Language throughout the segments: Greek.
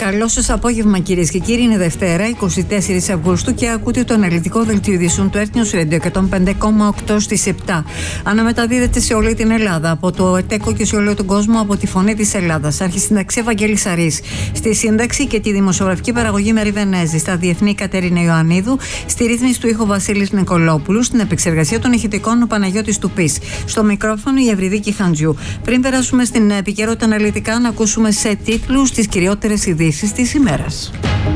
Καλό σας απόγευμα, κυρίες και κύριοι. Είναι Δευτέρα, 24 Αυγούστου και ακούτε το αναλυτικό δελτίο ειδήσεων του Earth News Radio 105,8 στις 7. Αναμεταδίδεται σε όλη την Ελλάδα, από το ΕΤΕΚΟ και σε όλο τον κόσμο από τη Φωνή της Ελλάδας. Αρχισυνταξία Βαγγέλης Αρής. Στη σύνταξη και τη δημοσιογραφική παραγωγή Μαρή Βενέζη. Στα διεθνή Κατερίνα Ιωαννίδου. Στη ρύθμιση του ήχου Βασίλης Νικολόπουλου. Στην επεξεργασία των ηχητικών ο Παναγιώτης Τουπής. Στο μικρόφωνο η Ευρυδίκη Χαντζιού. Πριν περάσουμε στην επικαιρότητα αναλυτικά, να ακούσουμε σε τίτλους τις κυριότερες ειδήσεις της ημέρας.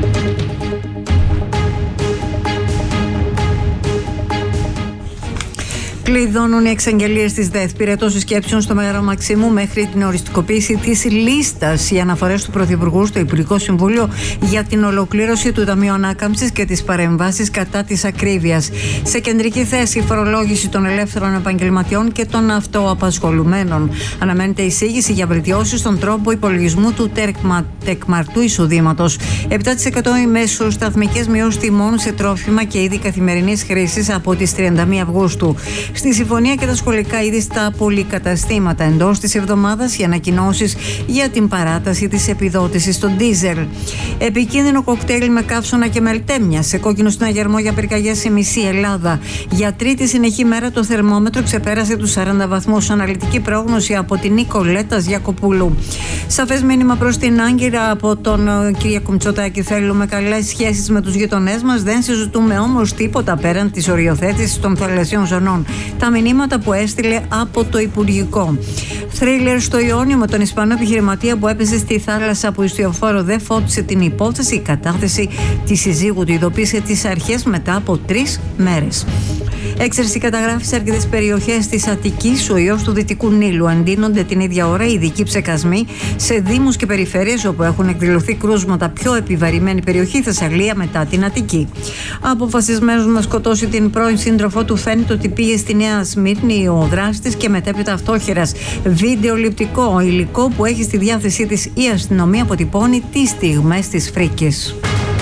Κλειδώνουν οι εξαγγελίες της ΔΕΘ. Πυρετός σκέψεων στο Μέγαρο Μαξίμου μέχρι την οριστικοποίηση της λίστας. Οι αναφορές του Πρωθυπουργού στο Υπουργικό Συμβούλιο για την ολοκλήρωση του Ταμείου Ανάκαμψης και τις παρεμβάσεις κατά της ακρίβειας. Σε κεντρική θέση η φορολόγηση των ελεύθερων επαγγελματιών και των αυτοαπασχολουμένων. Αναμένεται εισήγηση για βελτιώσεις στον τρόπο υπολογισμού του τεκμαρτού εισοδήματος. 7% οι μεσοσταθμικές μειώσεις τιμών σε τρόφιμα και είδη καθημερινής χρήσης από τις 31 Αυγούστου. Στη συμφωνία και τα σχολικά είδη στα πολυκαταστήματα. Εντός της εβδομάδας οι ανακοινώσεις για την παράταση της επιδότησης στον ντίζελ. Επικίνδυνο κοκτέιλ με καύσωνα και μελτέμια. Σε κόκκινο συναγερμό για πυρκαγιές σε μισή Ελλάδα. Για τρίτη συνεχή μέρα το θερμόμετρο ξεπέρασε τους 40 βαθμούς. Αναλυτική πρόγνωση από την Νικολέτα Γιακοπούλου. Σαφές μήνυμα προς την Άγκυρα από τον Κυριάκο Μητσοτάκη. Θέλουμε καλές σχέσεις με τους γειτονές μας. Δεν συζητούμε όμως τίποτα πέραν της οριοθέτησης των θαλασσιών ζωνών. Τα μηνύματα που έστειλε από το Υπουργικό. Θρίλερ στο Ιόνιο με τον Ισπανό επιχειρηματία που έπεσε στη θάλασσα που ιστιοφόρο δεν φώτισε την υπόθεση. Η κατάθεση της συζύγου του ειδοποίησε τις αρχές μετά από 3 μέρες. Έξαρση καταγράφει σε αρκετές περιοχές της Αττικής. Ο ιός του Δυτικού Νείλου. Αντίνονται την ίδια ώρα ειδικοί ψεκασμοί σε δήμους και περιφέρειες όπου έχουν εκδηλωθεί κρούσματα. Πιο επιβαρημένη περιοχή Θεσσαλία μετά την Αττική. Αποφασισμένος να σκοτώσει την πρώην σύντροφό του, φαίνεται ότι πήγε στη Νέα Σμύρνη ο δράστης και μετέπειτα αυτόχειρας. Βιντεοληπτικό υλικό που έχει στη διάθεσή της η αστυνομία αποτυπώνει τις στιγμές της φρίκης.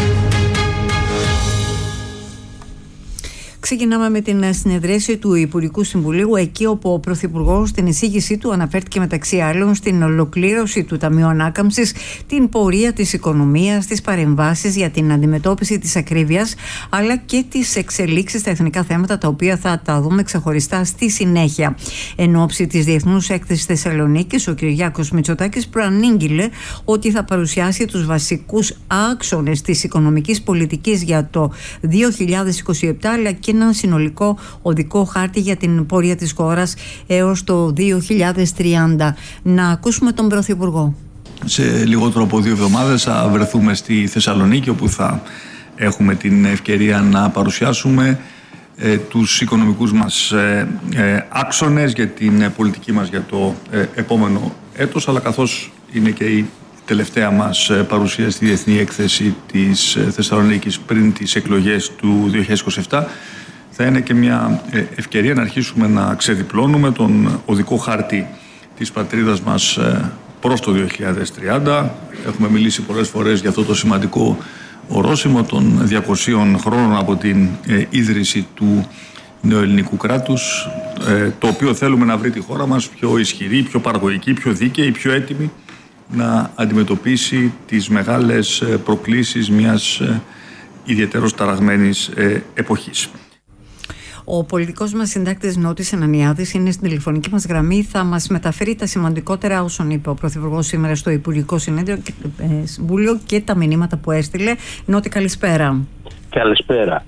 Ξεκινάμε με την συνεδρίαση του Υπουργικού Συμβουλίου, εκεί όπου ο Πρωθυπουργός στην εισήγησή του αναφέρθηκε μεταξύ άλλων στην ολοκλήρωση του Ταμείου Ανάκαμψης, την πορεία της οικονομίας, τις παρεμβάσεις για την αντιμετώπιση της ακρίβειας, αλλά και τις εξελίξεις στα εθνικά θέματα, τα οποία θα τα δούμε ξεχωριστά στη συνέχεια. Εν ώψη της Διεθνούς Έκθεσης Θεσσαλονίκης, ο Κυριάκος Μητσοτάκης προανήγγειλε ότι θα παρουσιάσει τους βασικούς άξονες της οικονομικής πολιτικής για το 2027, αλλά και έναν συνολικό οδικό χάρτη για την πορεία της χώρας έως το 2030. Να ακούσουμε τον Πρωθυπουργό. Σε λιγότερο από 2 εβδομάδες θα βρεθούμε στη Θεσσαλονίκη, όπου θα έχουμε την ευκαιρία να παρουσιάσουμε τους οικονομικούς μας άξονες για την πολιτική μας για το επόμενο έτος, αλλά καθώς είναι και η τελευταία μας παρουσία στη Διεθνή Έκθεση της Θεσσαλονίκης πριν τις εκλογές του 2027, θα είναι και μια ευκαιρία να αρχίσουμε να ξεδιπλώνουμε τον οδικό χάρτη της πατρίδας μας προς το 2030. Έχουμε μιλήσει πολλές φορές για αυτό το σημαντικό ορόσημο των 200 χρόνων από την ίδρυση του νεοελληνικού κράτους, το οποίο θέλουμε να βρει τη χώρα μας πιο ισχυρή, πιο παραγωγική, πιο δίκαιη, πιο έτοιμη να αντιμετωπίσει τις μεγάλες προκλήσεις μιας ιδιαίτερως ταραγμένης εποχής. Ο πολιτικός μας συντάκτης Νότης Ανανιάδης είναι στην τηλεφωνική μας γραμμή. Θα μας μεταφέρει τα σημαντικότερα όσων είπε ο Πρωθυπουργός σήμερα στο Υπουργικό Συμβούλιο και τα μηνύματα που έστειλε. Νότη, καλησπέρα. Καλησπέρα.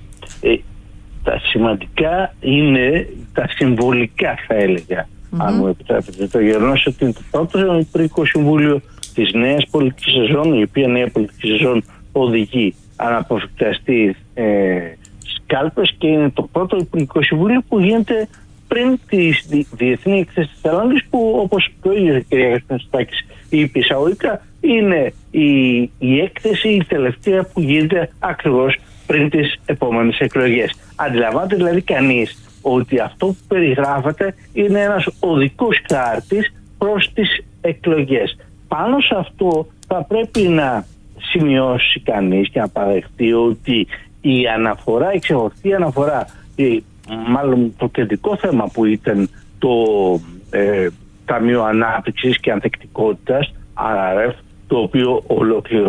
Τα σημαντικά είναι τα συμβολικά, θα έλεγα, αν μου επιτρέπετε. Το γεγονός ότι είναι το πρώτο Υπουργικό Συμβούλιο της νέας πολιτικής σεζόν, η οποία νέα πολιτική σεζόν οδηγεί αναποφευκτά στις κάλπες, και είναι το πρώτο Υπουργικό Συμβούλιο που γίνεται πριν τη Διεθνή Έκθεση της Θεσσαλονίκης, που, όπως και ο ίδιος ο κ. Μητσοτάκης είπε εισαγωγικά, είναι η έκθεση η τελευταία που γίνεται ακριβώς πριν τις επόμενες εκλογές. Αντιλαμβάνεται δηλαδή κανείς ότι αυτό που περιγράφεται είναι ένας οδικός χάρτης προς τις εκλογές. Πάνω σε αυτό θα πρέπει να σημειώσει κανείς και να παραδεχτεί ότι η αναφορά, η ξεχωριστή αναφορά, μάλλον το κεντρικό θέμα που ήταν το Ταμείο Ανάπτυξης και Ανθεκτικότητας, RRF, το οποίο ολοκληρώθηκε